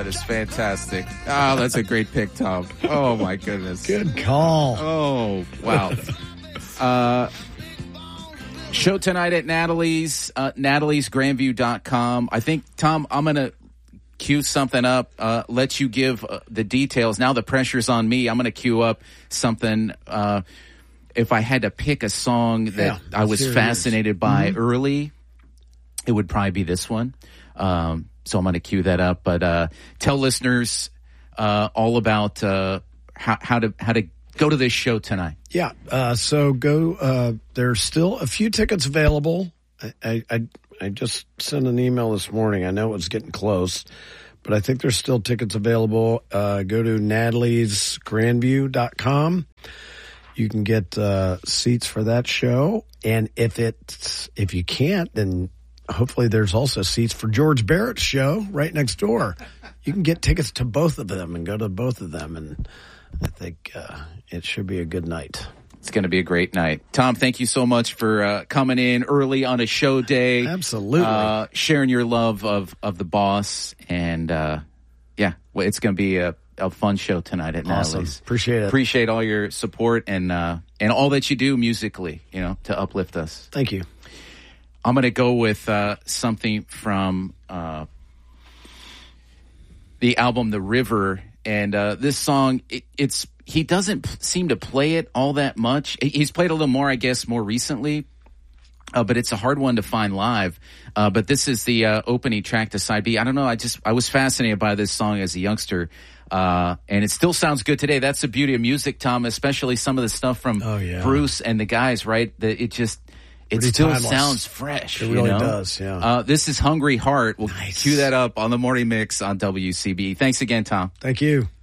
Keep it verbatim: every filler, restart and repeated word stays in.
is fantastic. Oh, that's a great pick, Tom. Oh, my goodness. Good call. Oh, wow. uh, show tonight at Natalie's, uh, Natalie's Grandview dot com. I think, Tom, I'm going to cue something up, uh, let you give uh, the details. Now the pressure's on me. I'm going to cue up something. Uh, if I had to pick a song that yeah, I was fascinated by mm-hmm. early, it would probably be this one. Um, so I'm going to cue that up. But uh, tell listeners uh, all about uh, how, how to how to go to this show tonight. Yeah. Uh, so go. Uh, there's still a few tickets available. I, I I just sent an email this morning. I know it's getting close, but I think there's still tickets available. Uh, go to Natalie's Grandview dot com. You can get uh, seats for that show. And if it's if you can't, then hopefully there's also seats for George Barrett's show right next door. You can get tickets to both of them and go to both of them. And I think uh, it should be a good night. It's going to be a great night. Tom, thank you so much for uh, coming in early on a show day. Absolutely. Uh, sharing your love of, of the boss. And, uh, yeah, well, it's going to be a, a fun show tonight at awesome. Natalie's. Appreciate it. Appreciate all your support and uh, and all that you do musically, you know, to uplift us. Thank you. I'm going to go with uh, something from uh, the album The River. And uh, this song, it, it's he doesn't p- seem to play it all that much. He's played a little more, I guess, more recently. Uh, but it's a hard one to find live. Uh, but this is the uh, opening track to side B. I don't know. I just I was fascinated by this song as a youngster. Uh, and it still sounds good today. That's the beauty of music, Tom, especially some of the stuff from oh, yeah. Bruce and the guys, right? The, it just... It Pretty still timeless. sounds fresh. It really you know? does, yeah. Uh, this is Hungry Heart. We'll nice. cue that up on the Morning Mix on W C B. Thanks again, Tom. Thank you.